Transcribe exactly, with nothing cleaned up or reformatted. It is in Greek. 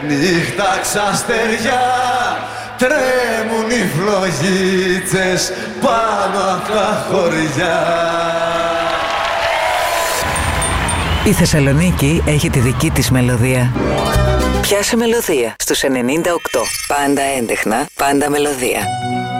νύχτα ξαστεριά, τρέμουν οι φλογίτσες πάνω απ' τα χωριά. Η Θεσσαλονίκη έχει τη δική της μελωδία. Πιάσε μελωδία στους ενενήντα οκτώ. Πάντα έντεχνα, πάντα μελωδία.